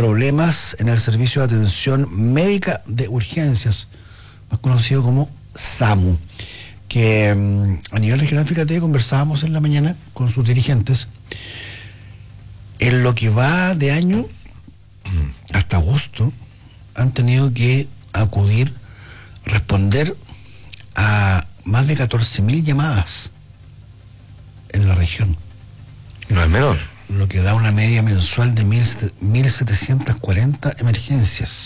problemas en el servicio de atención médica de urgencias, más conocido como SAMU, que a nivel regional, fíjate, conversábamos en la mañana con sus dirigentes. En lo que va de año, hasta agosto, han tenido que responder a más de 14.000 llamadas en la región. No es menor. Lo que da una media mensual de 1.740 emergencias.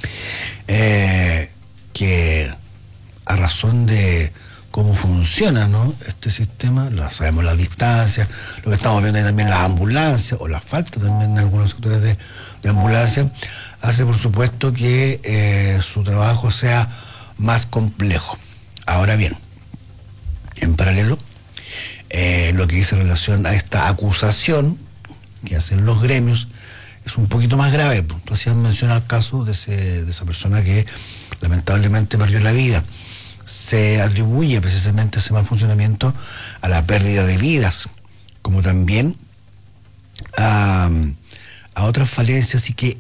Que a razón de cómo funciona, ¿no?, este sistema, sabemos las distancias, lo que estamos viendo ahí también, las ambulancias, o la falta también de algunos sectores de ambulancia, hace por supuesto que su trabajo sea más complejo. Ahora bien, en paralelo, lo que dice en relación a esta acusación que hacen los gremios es un poquito más grave. Tú hacías mención al caso de esa persona que lamentablemente perdió la vida. Se atribuye precisamente ese mal funcionamiento a la pérdida de vidas, como también a otras falencias, y que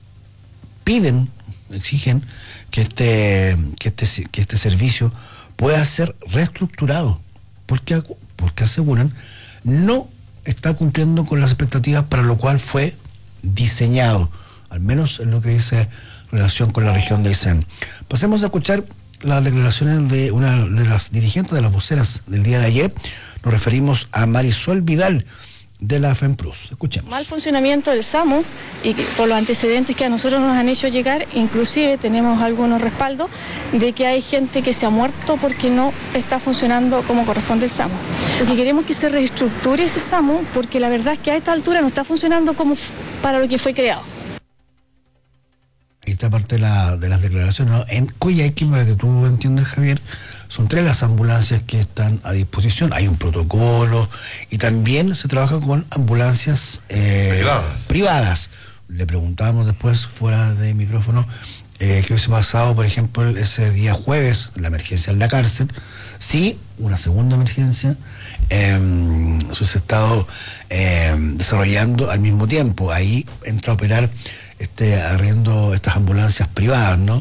exigen que este servicio pueda ser reestructurado, porque aseguran no está cumpliendo con las expectativas para lo cual fue diseñado, al menos en lo que dice en relación con la región del Aysén. Pasemos a escuchar las declaraciones de una de las dirigentes, de las voceras del día de ayer. Nos referimos a Marisol Vidal, de la FEMPROS. Escuchemos. Mal funcionamiento del SAMU, y por los antecedentes que a nosotros nos han hecho llegar, inclusive tenemos algunos respaldos de que hay gente que se ha muerto porque no está funcionando como corresponde el SAMU. Porque queremos que se reestructure ese SAMU, porque la verdad es que a esta altura no está funcionando como para lo que fue creado. Esta parte de las declaraciones, ¿no? En Coyhaique, para que tú entiendas, Javier, son 3 las ambulancias que están a disposición. Hay un protocolo y también se trabaja con ambulancias privadas. Le preguntábamos después, fuera de micrófono, qué hubiese pasado, por ejemplo, ese día jueves, la emergencia en la cárcel. Sí, una segunda emergencia se ha estado desarrollando al mismo tiempo. Ahí entra a operar arriendo estas ambulancias privadas, ¿no?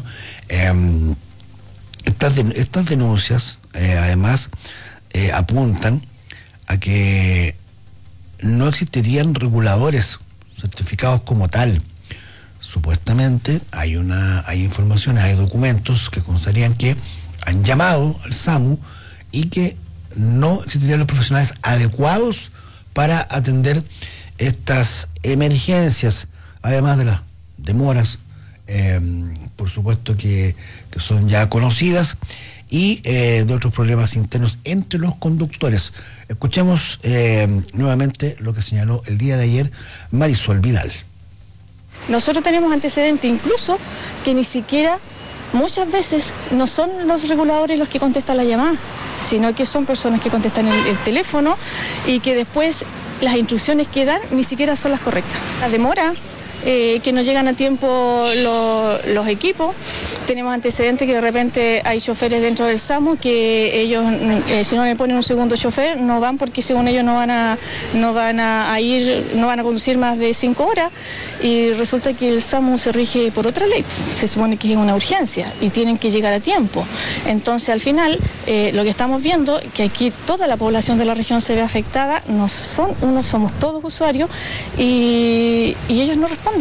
Estas denuncias, además, apuntan a que no existirían reguladores certificados como tal. Supuestamente hay informaciones, hay documentos que constarían que han llamado al SAMU y que no existirían los profesionales adecuados para atender estas emergencias, además de las demoras, por supuesto que son ya conocidas, y de otros problemas internos entre los conductores. Escuchemos nuevamente lo que señaló el día de ayer Marisol Vidal. Nosotros tenemos antecedentes incluso que ni siquiera muchas veces no son los reguladores los que contestan la llamada, sino que son personas que contestan el teléfono, y que después las instrucciones que dan ni siquiera son las correctas. La demora, que no llegan a tiempo los equipos. Tenemos antecedentes que de repente hay choferes dentro del SAMU que ellos, si no le ponen un segundo chofer, no van, porque según ellos no van a conducir más de 5 horas, y resulta que el SAMU se rige por otra ley. Se supone que es una urgencia y tienen que llegar a tiempo. Entonces, al final, lo que estamos viendo, que aquí toda la población de la región se ve afectada, somos todos usuarios, y ellos no responden.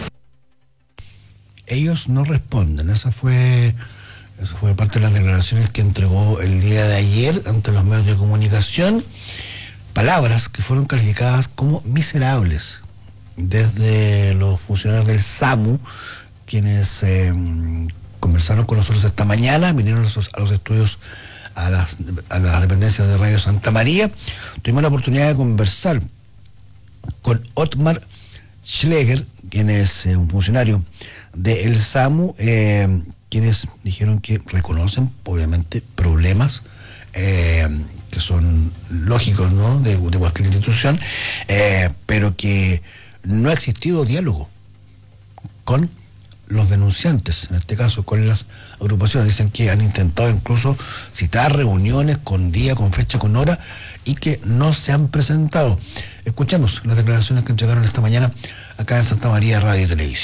Ellos no responden. Esa fue parte de las declaraciones que entregó el día de ayer ante los medios de comunicación. Palabras que fueron calificadas como miserables desde los funcionarios del SAMU, quienes conversaron con nosotros esta mañana, vinieron a los estudios, a las dependencias de Radio Santa María. Tuvimos la oportunidad de conversar con Otmar Schleger, quien es un funcionario del SAMU, quienes dijeron que reconocen, obviamente, problemas que son lógicos, ¿no?, de cualquier institución, pero que no ha existido diálogo con los denunciantes, en este caso con las agrupaciones. Dicen que han intentado incluso citar reuniones con día, con fecha, con hora, y que no se han presentado. Escuchamos las declaraciones que entregaron esta mañana acá en Santa María Radio y Televisión.